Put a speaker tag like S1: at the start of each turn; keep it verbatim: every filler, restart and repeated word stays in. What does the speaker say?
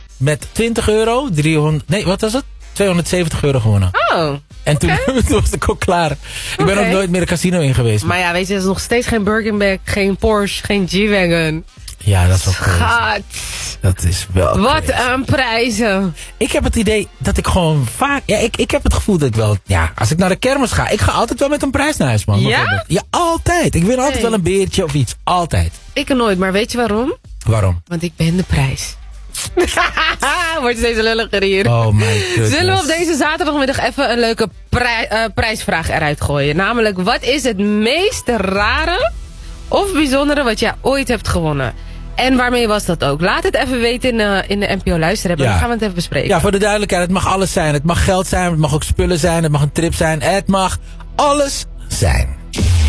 S1: met twintig euro, driehonderd, nee, wat was het? tweehonderdzeventig euro gewonnen.
S2: Oh.
S1: En toen,
S2: okay.
S1: toen was ik ook klaar. Ik
S2: okay.
S1: ben ook nooit meer een casino in geweest.
S2: Maar ja, weet je, er is nog steeds geen Birkenbeck, geen Porsche, geen G-Wagon.
S1: Ja, dat is wel crazy.
S2: Schat.
S1: Dat is wel
S2: Wat
S1: crazy.
S2: een prijzen.
S1: Ik heb het idee dat ik gewoon vaak... Ja, ik, ik heb het gevoel dat ik wel... Ja, als ik naar de kermis ga, ik ga altijd wel met een prijs naar huis, man.
S2: Ja?
S1: Ja, altijd. Ik win altijd
S2: Nee.
S1: wel een beertje of iets. Altijd.
S2: Ik nooit, maar weet je waarom?
S1: Waarom?
S2: Want ik ben de prijs. Wordt steeds lulliger hier.
S1: Oh my goodness.
S2: Zullen we op deze zaterdagmiddag even een leuke prij- uh, prijsvraag eruit gooien? Namelijk, wat is het meest rare of bijzondere wat jij ooit hebt gewonnen? En waarmee was dat ook? Laat het even weten in, uh, in de N P O Luisterhebber.
S1: Ja.
S2: Dan gaan we het even bespreken.
S1: Ja, voor de duidelijkheid, het mag alles zijn. Het mag geld zijn, het mag ook spullen zijn, het mag een trip zijn. Het mag alles zijn.